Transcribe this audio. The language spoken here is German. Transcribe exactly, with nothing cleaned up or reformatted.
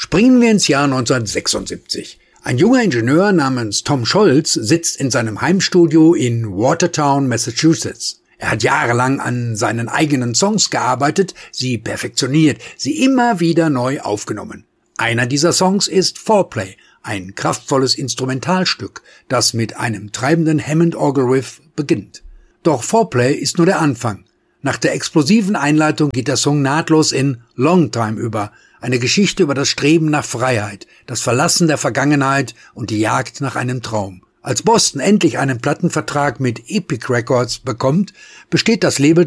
Springen wir ins Jahr neunzehnhundertsechsundsiebzig. Ein junger Ingenieur namens Tom Scholz sitzt in seinem Heimstudio in Watertown, Massachusetts. Er hat jahrelang an seinen eigenen Songs gearbeitet, sie perfektioniert, sie immer wieder neu aufgenommen. Einer dieser Songs ist Foreplay, ein kraftvolles Instrumentalstück, das mit einem treibenden Hammond-Orgel-Riff beginnt. Doch Foreplay ist nur der Anfang. Nach der explosiven Einleitung geht der Song nahtlos in Long Time über, eine Geschichte über das Streben nach Freiheit, das Verlassen der Vergangenheit und die Jagd nach einem Traum. Als Boston endlich einen Plattenvertrag mit Epic Records bekommt, besteht das Label